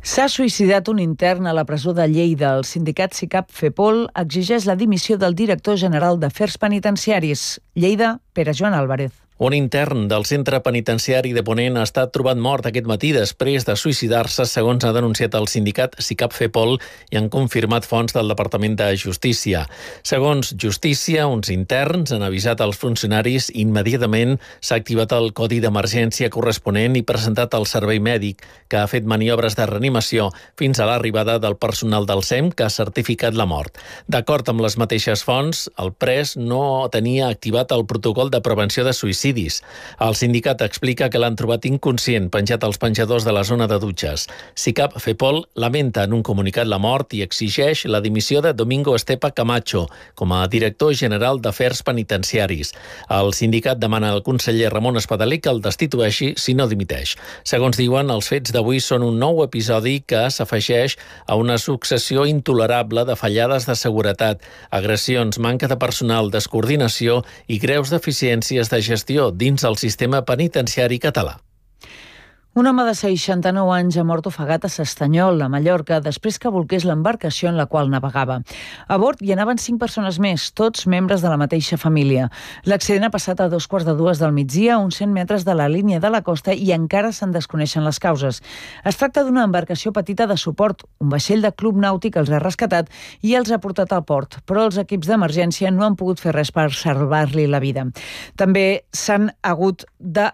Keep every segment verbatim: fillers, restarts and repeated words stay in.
S'ha suïcidat un intern a la presó de Lleida. El sindicat SICAP FEPOL exigeix la dimissió del director general d'Afers Penitenciaris. Lleida, Pere Joan Álvarez. Un intern del centre penitenciari de Ponent ha estat trobat mort aquest matí després de suïcidar-se, segons ha denunciat el sindicat SICAP FEPOL i han confirmat fonts del Departament de Justícia. Segons Justícia, uns interns han avisat als funcionaris i immediatament s'ha activat el codi d'emergència corresponent i presentat al servei mèdic, que ha fet maniobres de reanimació fins a l'arribada del personal del S E M que ha certificat la mort. D'acord amb les mateixes fonts, el pres no tenia activat el protocol de prevenció de suïcidi. El sindicat explica que l'han trobat inconscient penjat als penjadors de la zona de dutxes. SICAP FEPOL lamenta en un comunicat la mort i exigeix la dimissió de Domingo Estepa Camacho com a director general d'Afers Penitenciaris. El sindicat demana al conseller Ramon Espadaler que el destitueixi si no dimiteix. Segons diuen, els fets d'avui són un nou episodi que s'afegeix a una successió intolerable de fallades de seguretat, agressions, manca de personal, descoordinació i greus deficiències de gestió dins el sistema penitenciari català. Un home de seixanta-nou anys ha mort ofegat a S'Estanyol, a Mallorca, després que volqués l'embarcació en la qual navegava. A bord hi anaven cinc persones més, tots membres de la mateixa família. L'accident ha passat a dos quarts de dues del migdia, a uns cent metres de la línia de la costa, i encara se'n desconeixen les causes. Es tracta d'una embarcació petita de suport. Un vaixell de club nàutic els ha rescatat i els ha portat al port, però els equips d'emergència no han pogut fer res per salvar-li la vida. També s'han hagut de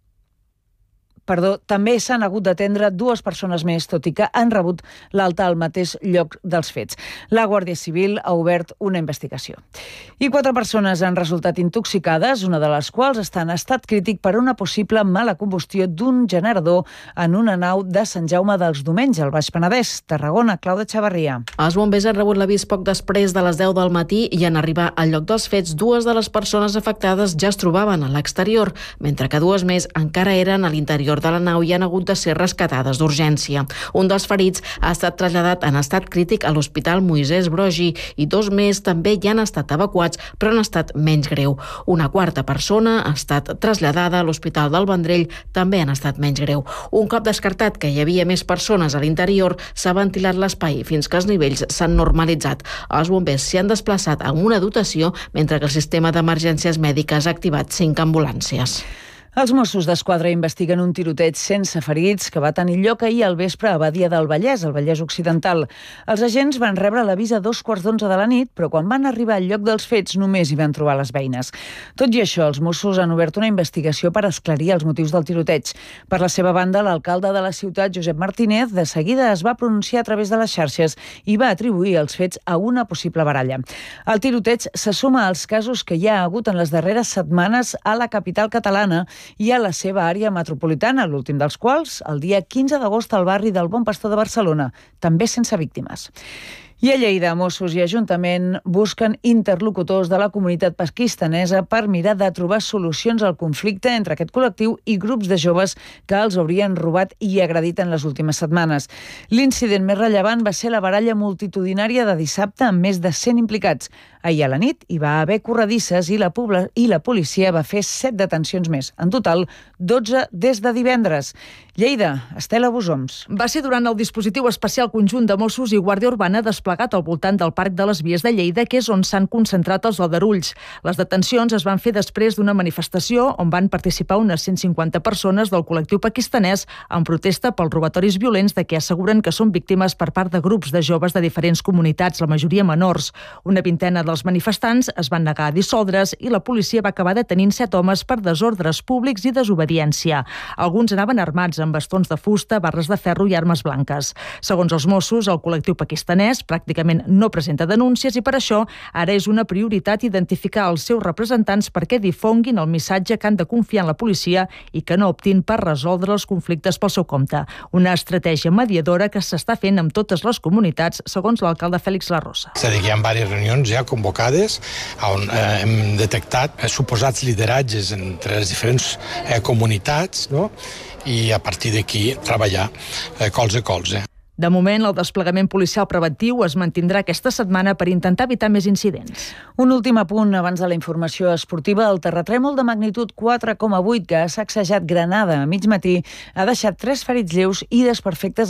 Perdó, també s'han hagut d'atendre dues persones més, tot i que han rebut l'alta al mateix lloc dels fets. La Guàrdia Civil ha obert una investigació. I quatre persones han resultat intoxicades, una de les quals està en estat crític per una possible mala combustió d'un generador en una nau de Sant Jaume dels Domenys, al Baix Penedès. Tarragona, Clàudia Chavarria. Els bombers han rebut l'avís poc després de les deu del matí i en arribar al lloc dels fets, dues de les persones afectades ja es trobaven a l'exterior, mentre que dues més encara eren a l'interior de la nau i han hagut de ser rescatades d'urgència. Un dels ferits ha estat traslladat en estat crític a l'Hospital Moisès Broggi i dos més també ja han estat evacuats, però han estat menys greu. Una quarta persona ha estat traslladada a l'Hospital del Vendrell, també han estat menys greu. Un cop descartat que hi havia més persones a l'interior, s'ha ventilat l'espai fins que els nivells s'han normalitzat. Els bombers s'hi han desplaçat amb una dotació, mentre que el sistema d'emergències mèdiques ha activat cinc ambulàncies. Els Mossos d'Esquadra investiguen un tiroteig sense ferits que va tenir lloc ahir al vespre a Badia del Vallès, al Vallès Occidental. Els agents van rebre l'avís a dos quarts d'onze de la nit, però quan van arribar al lloc dels fets només hi van trobar les veïnes. Tot i això, els Mossos han obert una investigació per esclarir els motius del tiroteig. Per la seva banda, l'alcalde de la ciutat, Josep Martínez, de seguida es va pronunciar a través de les xarxes i va atribuir els fets a una possible baralla. El tiroteig se suma als casos que hi ha hagut en les darreres setmanes a la capital catalana i a la seva àrea metropolitana, l'últim dels quals el dia quinze d'agost al barri del Bon Pastor de Barcelona, també sense víctimes. I a Lleida, Mossos i Ajuntament busquen interlocutors de la comunitat pakistanesa per mirar de trobar solucions al conflicte entre aquest col·lectiu i grups de joves que els haurien robat i agredit en les últimes setmanes. L'incident més rellevant va ser la baralla multitudinària de dissabte amb més de cent implicats. Ahir a la nit hi va haver corredisses i la, pobla, i la policia va fer set detencions més. En total, dotze des de divendres. Lleida, Estela Bosoms. Va ser durant el dispositiu especial conjunt de Mossos i Guàrdia Urbana desplegat al voltant del Parc de les Vies de Lleida, que és on s'han concentrat els aldarulls. Les detencions es van fer després d'una manifestació on van participar unes cent cinquanta persones del col·lectiu pakistanès en protesta pels robatoris violents de què asseguren que són víctimes per part de grups de joves de diferents comunitats, la majoria menors. Una vintena dels manifestants es van negar a dissoldre's i la policia va acabar detenint set homes per desordres públics i desobediència. Alguns anaven armats amb bastons de fusta, barres de ferro i armes blanques. Segons els Mossos, el col·lectiu pakistanès pràcticament no presenta denúncies i per això ara és una prioritat identificar els seus representants perquè difonguin el missatge que han de confiar en la policia i que no optin per resoldre els conflictes pel seu compte. Una estratègia mediadora que s'està fent amb totes les comunitats, segons l'alcalde Fèlix Larrosa. És a dir, hi ha diverses reunions ja convocades on eh, hem detectat eh, suposats lideratges entre les diferents eh, comunitats, no? I a partir d'aquí treballar eh, colze a colze. De moment, el desplegament policial preventiu es mantindrà aquesta setmana per intentar evitar més incidents. Un últim apunt abans de la informació esportiva. El terratrèmol de magnitud quatre coma vuit que ha sacsejat Granada a mig matí ha deixat tres ferits lleus i desperfectes